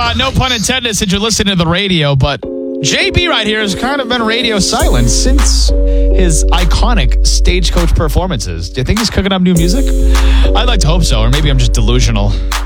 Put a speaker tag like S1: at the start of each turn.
S1: no pun intended since you're listening to the radio, but JB right here has kind of been radio silent since his iconic Stagecoach performances. Do you think he's cooking up new music? I'd like to hope so, or maybe I'm just delusional.